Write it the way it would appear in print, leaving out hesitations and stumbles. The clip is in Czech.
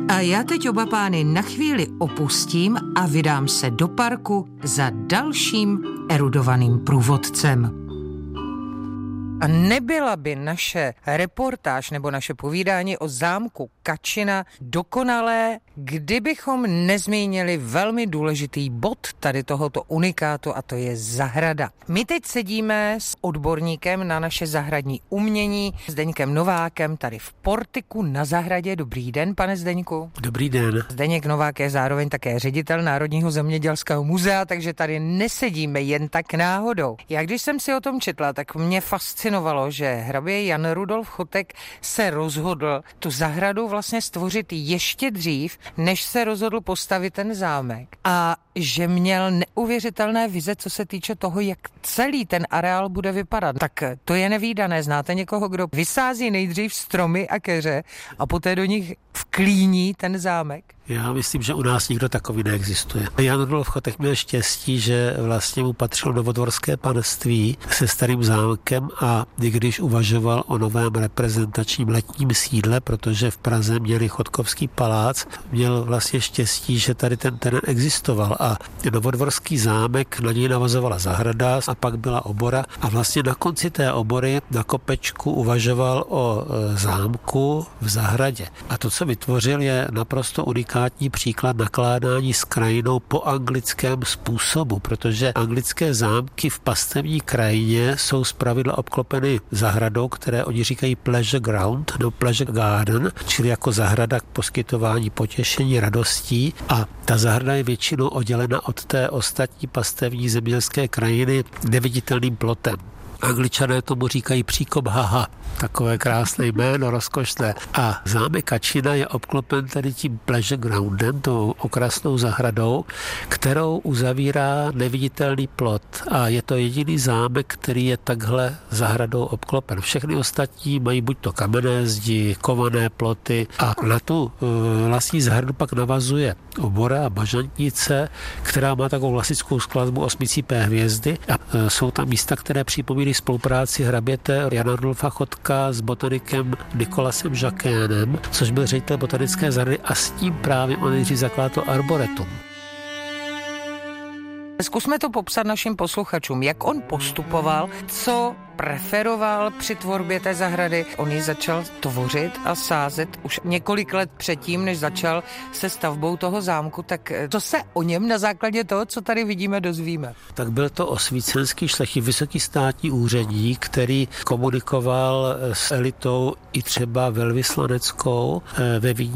A já teď oba pány na chvíli opustím a vydám se do parku za dalším erudovaným průvodcem. A nebyla by naše reportáž nebo naše povídání o zámku Kačina dokonalé, kdybychom nezmínili velmi důležitý bod tady tohoto unikátu, a to je zahrada. My teď sedíme s odborníkem na naše zahradní umění, Zdeňkem Novákem, tady v portiku na zahradě. Dobrý den, pane Zdeňku. Dobrý den. Zdeněk Novák je zároveň také ředitel Národního zemědělského muzea, takže tady nesedíme jen tak náhodou. Já když jsem si o tom četla, tak mě fascinovalo, že hrabě Jan Rudolf Chotek se rozhodl tu zahradu vlastně stvořit ještě dřív, než se rozhodl postavit ten zámek. A že měl neuvěřitelné vize, co se týče toho, jak celý ten areál bude vypadat. Tak to je nevídané. Znáte někoho, kdo vysází nejdřív stromy a keře a poté do nich vklíní ten zámek? Já myslím, že u nás nikdo takový neexistuje. Jan Rudolf Chotek měl štěstí, že vlastně mu patřilo novodvorské panství se starým zámkem, a když uvažoval o novém reprezentačním letním sídle, protože v Praze měli Chodkovský palác, měl vlastně štěstí, že tady ten terén existoval, a novodvorský zámek, na něj navazovala zahrada a pak byla obora, a vlastně na konci té obory na kopečku uvažoval o zámku v zahradě. A to, co vytvořil, je naprosto unikátní příklad nakládání s krajinou po anglickém způsobu, protože anglické zámky v pastevní krajině jsou zpravidla obklopeny zahradou, které oni říkají pleasure ground nebo pleasure garden, čili jako zahrada k poskytování potěšení, radostí, a ta zahrada je většinou oddělena od té ostatní pastevní zemědělské krajiny neviditelným plotem. Angličané tomu říkají příkop haha, takové krásné jméno, rozkošné. A zámek Kačina je obklopen tedy tím pleasure groundem, tou okrasnou zahradou, kterou uzavírá neviditelný plot. A je to jediný zámek, který je takhle zahradou obklopen. Všechny ostatní mají buď to kamenné zdi, kované ploty, a na tu vlastní zahradu pak navazuje obora a bažantnice, která má takovou klasickou skladbu osmicípé hvězdy, a jsou tam místa, které připomínají spolupráci hraběte Jana Rudolfa Chotka s botanikem Nicolasem Jacquénem, což byl ředitel botanické zahrady, a s tím právě on nejdřív zakládal to arboretum. Zkusme to popsat našim posluchačům, jak on postupoval, co preferoval při tvorbě té zahrady. On ji začal tvořit a sázet už několik let předtím, než začal se stavbou toho zámku. Tak co se o něm na základě toho, co tady vidíme, dozvíme? Tak byl to osvícenský šlechtic, vysoký státní úředník, který komunikoval s elitou i třeba velvyslaneckou ve Vídni.